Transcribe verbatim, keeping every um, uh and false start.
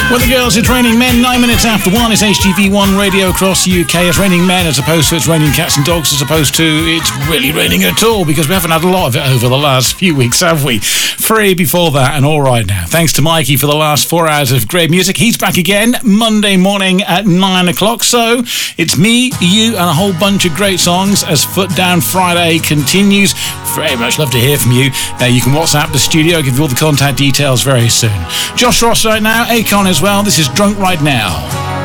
Well, the girls, it's Raining Men. Nine minutes after one. It's H T V one radio across the U K. It's Raining Men as opposed to it's raining cats and dogs, as opposed to it's really raining at all, because we haven't had a lot of it over the last few weeks, have we? Free before that and All Right Now. Thanks to Mikey for the last four hours of great music. He's back again Monday morning at nine o'clock. So it's me, you, and a whole bunch of great songs as Foot Down Friday continues. Very much love to hear from you. Uh, you can WhatsApp the studio. I'll give you all the contact details very soon. Josh Ross right now. Akon as well. This is Drunk Right Now.